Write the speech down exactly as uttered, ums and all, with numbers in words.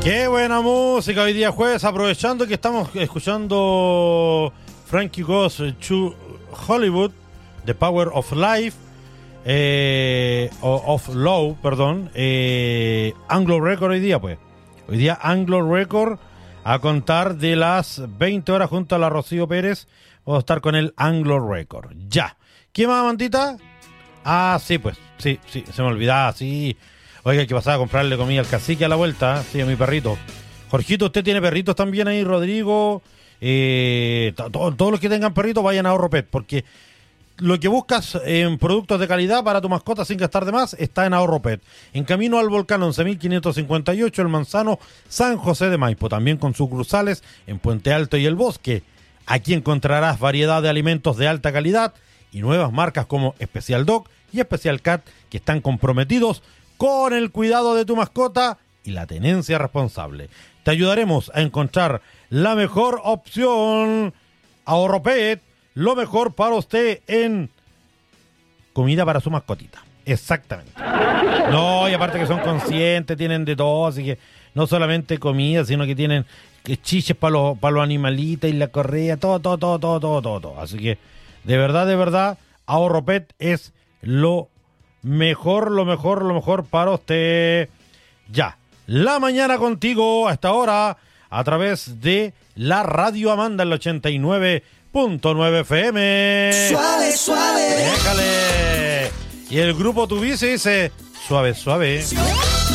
Qué buena música hoy día jueves, aprovechando que estamos escuchando Frankie Goes to Hollywood, The Power of Life, eh, of Love, perdón, eh, Anglo Record hoy día, pues. Hoy día Anglo Record, a contar de las veinte horas junto a la Rocío Pérez, vamos a estar con el Anglo Record. Ya. ¿Qué más, Mantita? Ah, sí, pues, sí, sí, se me olvidaba, sí. Oiga, que pasaba a comprarle comida al cacique a la vuelta, sí, a mi perrito. Jorgito, ¿usted tiene perritos también ahí, Rodrigo? Eh, to- to- todos los que tengan perritos vayan a Ahorro Pet, porque lo que buscas en productos de calidad para tu mascota sin gastar de más está en Ahorro Pet. En camino al Volcán once mil quinientos cincuenta y ocho, El Manzano, San José de Maipo. También con sucursales en Puente Alto y El Bosque. Aquí encontrarás variedad de alimentos de alta calidad y nuevas marcas como Special Dog y Special Cat, que están comprometidos con el cuidado de tu mascota y la tenencia responsable. Te ayudaremos a encontrar la mejor opción. Ahorro Pet, lo mejor para usted en comida para su mascotita. Exactamente. No, y aparte que son conscientes, tienen de todo, así que no solamente comida, sino que tienen chiches para los, para los animalitos y la correa, todo, todo, todo, todo, todo, todo, todo. Así que, de verdad, de verdad, Ahorro Pet es lo mejor, lo mejor, lo mejor para usted. Ya, la mañana contigo hasta ahora a través de la Radio Amanda, el ochenta y nueve punto nueve F M. Suave, suave. Déjale. Y el grupo Tubice dice suave, suave.